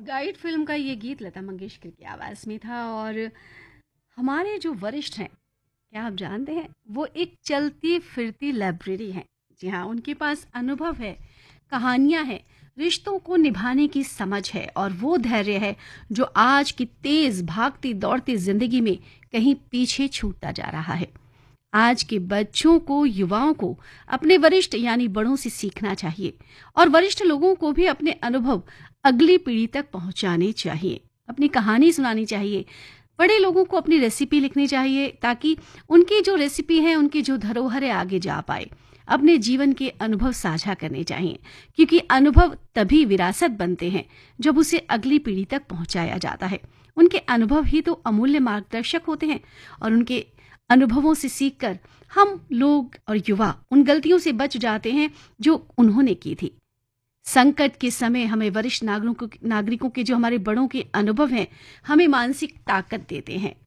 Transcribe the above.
Guide film का ये गीत लता मंगेशकर की आवाज़ में था। और हमारे जो वरिष्ठ हैं, क्या आप जानते हैं, वो एक चलती-फिरती लाइब्रेरी हैं। जी हाँ, उनके पास अनुभव है, कहानियाँ हैं, रिश्तों को निभाने की समझ है और वो धैर्य है जो आज की तेज़ भागती-दौड़ती ज़िंदगी में कहीं पीछे छूटता जा रहा है। आज के बच्चों को, युवाओं को अपने वरिष्ठ यानी बड़ों से सीखना चाहिए और वरिष्ठ लोगों को भी अपने अनुभव अगली पीढ़ी तक पहुंचाने चाहिए। अपनी कहानी सुनानी चाहिए। बड़े लोगों को अपनी रेसिपी लिखनी चाहिए ताकि उनकी जो रेसिपी है, उनकी जो धरोहर है, आगे जा पाए। अपने जीवन के अनुभव साझा करने चाहिए क्योंकि अनुभव तभी विरासत बनते हैं जब उसे अगली पीढ़ी तक पहुंचाया जाता है। उनके अनुभव ही तो अमूल्य मार्गदर्शक होते हैं और उनके अनुभवों से सीखकर हम लोग और युवा उन गलतियों से बच जाते हैं जो उन्होंने की थी। संकट के समय हमें वरिष्ठ नागरिकों के जो हमारे बड़ों के अनुभव हैं, हमें मानसिक ताकत देते हैं।